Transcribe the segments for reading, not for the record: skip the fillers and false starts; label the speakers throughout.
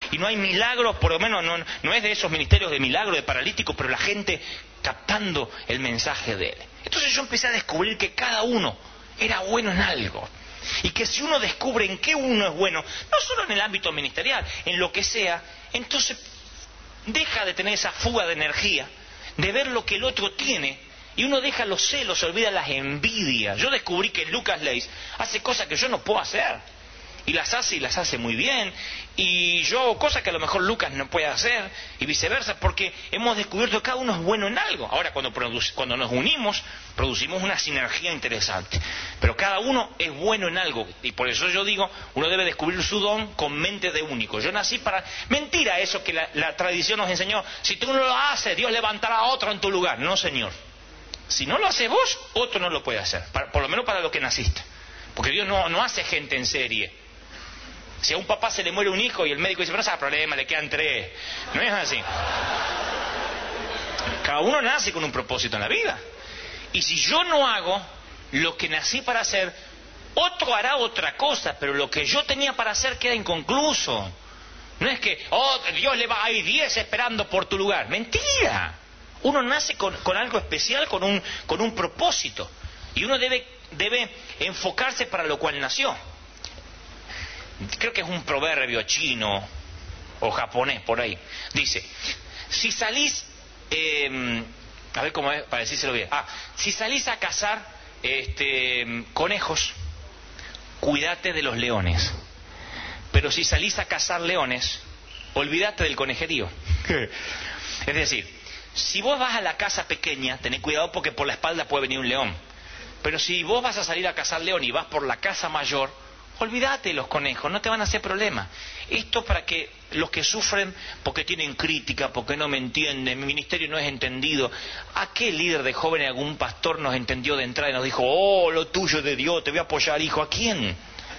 Speaker 1: Y no hay milagros, por lo menos no es de esos ministerios de milagros, de paralíticos, pero la gente captando el mensaje de él. Entonces yo empecé a descubrir que cada uno era bueno en algo. Y que si uno descubre en qué uno es bueno, no solo en el ámbito ministerial, en lo que sea, entonces deja de tener esa fuga de energía, de ver lo que el otro tiene, y uno deja los celos, se olvida las envidias. Yo descubrí que Lucas Leis hace cosas que yo no puedo hacer, y las hace muy bien, y yo hago cosas que a lo mejor Lucas no puede hacer, y viceversa, porque hemos descubierto que cada uno es bueno en algo. Ahora, cuando nos unimos, producimos una sinergia interesante, pero cada uno es bueno en algo, y por eso yo digo, uno debe descubrir su don con mente de único. Yo nací para... Mentira eso que la tradición nos enseñó, si tú no lo haces, Dios levantará a otro en tu lugar. No, señor. Si no lo haces vos, otro no lo puede hacer, por lo menos para lo que naciste, porque Dios no hace gente en serie. Si a un papá se le muere un hijo y el médico dice, pero no es problema, le quedan 3. No es así. Cada uno nace con un propósito en la vida. Y si yo no hago lo que nací para hacer, otro hará otra cosa, pero lo que yo tenía para hacer queda inconcluso. No es que, Dios le va a ir 10 esperando por tu lugar. Mentira. Uno nace con algo especial, con un propósito. Y uno debe enfocarse para lo cual nació. Creo que es un proverbio chino o japonés por ahí. Dice, si salís, a ver cómo es, para decírselo bien. Si salís a cazar conejos, cuídate de los leones. Pero si salís a cazar leones, olvídate del conejerío. Es decir, si vos vas a la casa pequeña, tened cuidado porque por la espalda puede venir un león. Pero si vos vas a salir a cazar león y vas por la casa mayor, olvídate de los conejos, no te van a hacer problema. Esto para que los que sufren porque tienen crítica, porque no me entienden, mi ministerio no es entendido. ¿A qué líder de jóvenes, algún pastor nos entendió de entrada y nos dijo, lo tuyo es de Dios, te voy a apoyar, hijo? ¿A quién?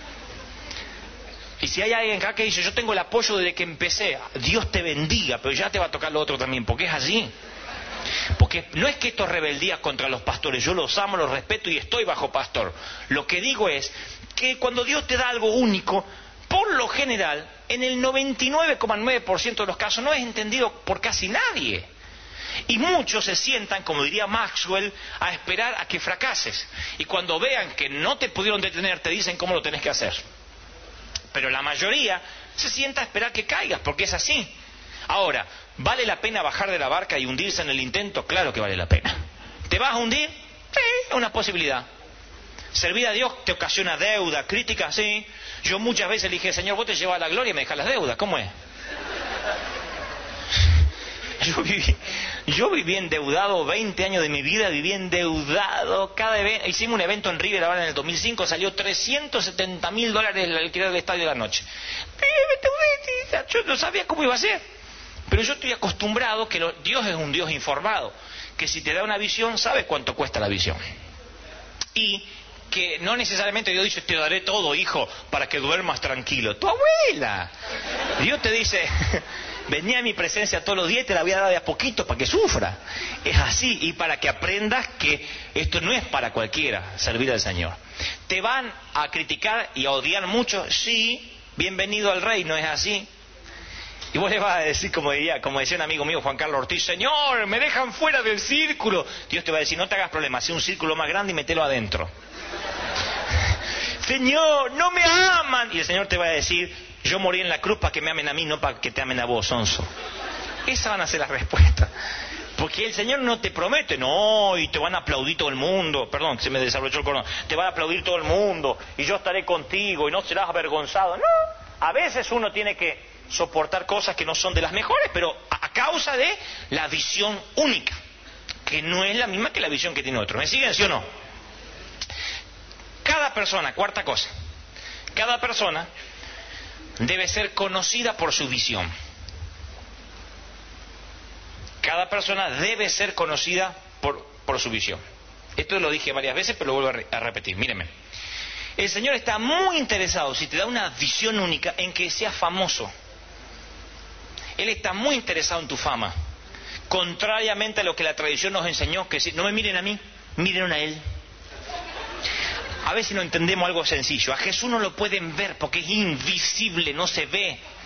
Speaker 1: Y si hay alguien acá que dice, yo tengo el apoyo desde que empecé, Dios te bendiga, pero ya te va a tocar lo otro también, porque es así. Porque no es que esto es rebeldía contra los pastores, yo los amo, los respeto y estoy bajo pastor. Lo que digo es que cuando Dios te da algo único, por lo general, en el 99,9% de los casos no es entendido por casi nadie. Y muchos se sientan, como diría Maxwell, a esperar a que fracases. Y cuando vean que no te pudieron detener, te dicen cómo lo tenés que hacer. Pero la mayoría se sienta a esperar que caigas, porque es así. Ahora, ¿vale la pena bajar de la barca y hundirse en el intento? Claro que vale la pena. ¿Te vas a hundir? Sí, es una posibilidad. Servir a Dios te ocasiona deuda, crítica, sí. Yo muchas veces le dije, Señor, vos te llevas a la gloria y me dejas las deudas, ¿cómo es? Yo viví endeudado 20 años de mi vida, viví endeudado. Hicimos un evento en River ahora en el 2005, salió $370,000 el alquiler del estadio de la noche. Yo no sabía cómo iba a ser. Pero yo estoy acostumbrado que Dios es un Dios informado, que si te da una visión, sabes cuánto cuesta la visión. Y que no necesariamente Dios dice, te daré todo, hijo, para que duermas tranquilo. Tu abuela. Dios te dice, vení a mi presencia todos los días y te la voy a dar de a poquito para que sufra. Es así, y para que aprendas que esto no es para cualquiera, servir al Señor. ¿Te van a criticar y a odiar mucho? Sí, bienvenido al reino, es así. Y vos le vas a decir, como decía un amigo mío, Juan Carlos Ortiz, Señor, me dejan fuera del círculo. Dios te va a decir, no te hagas problema, haz un círculo más grande y mételo adentro. Señor, no me aman. Y el Señor te va a decir, yo morí en la cruz para que me amen a mí, no para que te amen a vos, sonso. Esas van a ser las respuestas. Porque el Señor no te promete, no, y te van a aplaudir todo el mundo. Perdón, se me desabrochó el cordón. Te van a aplaudir todo el mundo, y yo estaré contigo, y no serás avergonzado. No, a veces uno tiene que soportar cosas que no son de las mejores, pero a causa de la visión única, que no es la misma que la visión que tiene otro. ¿Me siguen, sí o no? Cada persona, cuarta cosa, cada persona debe ser conocida por su visión. Cada persona debe ser conocida por su visión. Esto lo dije varias veces, pero lo vuelvo a repetir. Mírenme. El Señor está muy interesado, si te da una visión única, en que seas famoso. Él está muy interesado en tu fama. Contrariamente a lo que la tradición nos enseñó, que si no me miren a mí, miren a Él. A veces no entendemos algo sencillo. A Jesús no lo pueden ver porque es invisible, no se ve.